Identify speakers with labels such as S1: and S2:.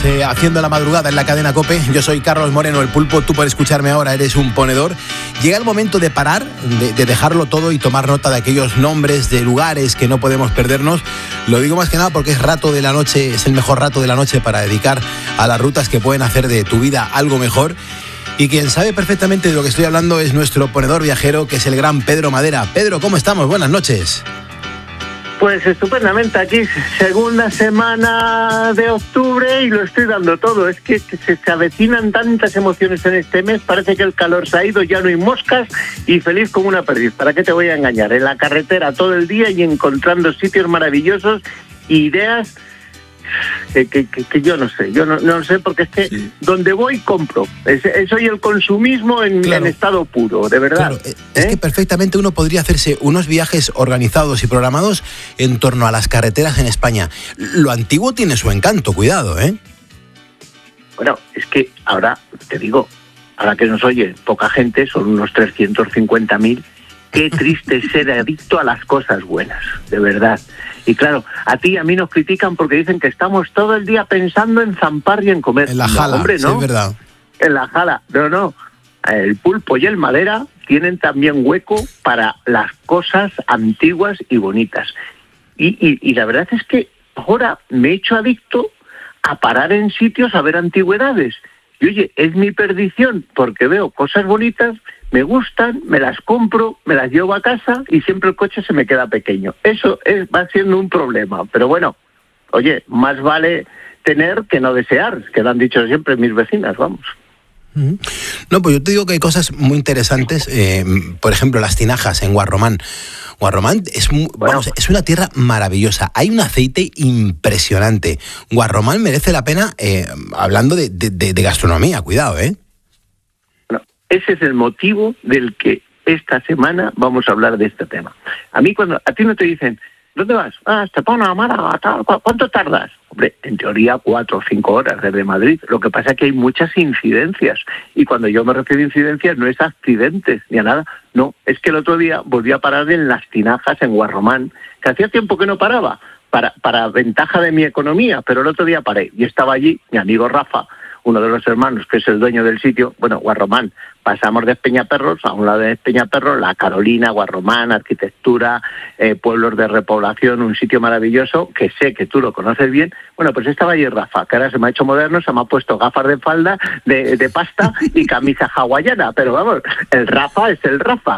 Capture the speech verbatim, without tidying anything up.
S1: eh, haciendo la madrugada en la cadena COPE. Yo soy Carlos Moreno, el Pulpo. Tú por escucharme ahora eres un ponedor. Llega el momento de parar, de, de dejarlo todo y tomar nota de aquellos nombres de lugares que no podemos perdernos. Lo digo más que nada porque es rato de la noche, es el mejor rato de la noche para dedicar a las rutas que pueden hacer de tu vida algo mejor. Y quien sabe perfectamente de lo que estoy hablando es nuestro ponedor viajero, que es el gran Pedro Madera. Pedro, ¿cómo estamos? Buenas noches.
S2: Pues estupendamente, aquí segunda semana de octubre y lo estoy dando todo. Es que se, se avecinan tantas emociones en este mes, parece que el calor se ha ido, ya no hay moscas y feliz como una perdiz. ¿Para qué te voy a engañar? En la carretera todo el día y encontrando sitios maravillosos, ideas que, que, que, que yo no sé, yo no, no sé porque es que sí. Donde voy compro. Es, es hoy el consumismo en, claro. en estado puro, de verdad.
S1: Claro. Es ¿Eh? que perfectamente uno podría hacerse unos viajes organizados y programados en torno a las carreteras en España. Lo antiguo tiene su encanto, cuidado, ¿eh?
S2: Bueno, es que ahora, te digo, ahora que nos oye poca gente, son unos trescientos cincuenta mil, qué triste es ser adicto a las cosas buenas, de verdad. Y claro, a ti y a mí nos critican porque dicen que estamos todo el día pensando en zampar y en comer.
S1: En la jala,
S2: no, hombre, ¿no?
S1: Sí, es verdad.
S2: En la jala, no, no. El Pulpo y el Madera tienen también hueco para las cosas antiguas y bonitas. Y, y, y la verdad es que ahora me he hecho adicto a parar en sitios a ver antigüedades. Y oye, es mi perdición porque veo cosas bonitas, me gustan, me las compro, me las llevo a casa y siempre el coche se me queda pequeño. Eso es, va siendo un problema. Pero bueno, oye, más vale tener que no desear, que lo han dicho siempre mis vecinas, vamos.
S1: No, pues yo te digo que hay cosas muy interesantes, eh, por ejemplo, las tinajas en Guarromán. Guarromán es, muy, bueno. vamos, es una tierra maravillosa, hay un aceite impresionante. Guarromán merece la pena, eh, hablando de, de, de gastronomía, cuidado, ¿eh?
S2: Bueno, ese es el motivo del que esta semana vamos a hablar de este tema. A mí cuando a ti no te dicen, ¿dónde vas? Ah, Estepona, Málaga, tal. ¿Cuánto tardas? Hombre, en teoría cuatro o cinco horas desde Madrid. Lo que pasa es que hay muchas incidencias. Y cuando yo me refiero a incidencias no es accidentes ni a nada. No, es que el otro día volví a parar en las tinajas en Guarromán, que hacía tiempo que no paraba, para, para ventaja de mi economía, pero el otro día paré. Y estaba allí mi amigo Rafa, uno de los hermanos que es el dueño del sitio, bueno, Guarromán. Pasamos de Espeñaperros, a un lado de Espeñaperros, La Carolina, Guarromán, arquitectura, eh, pueblos de repoblación, un sitio maravilloso, que sé que tú lo conoces bien. Bueno, pues estaba allí Rafa, que ahora se me ha hecho moderno, se me ha puesto gafas de falda, de, de pasta y camisa hawaiana, pero vamos, el Rafa es el Rafa.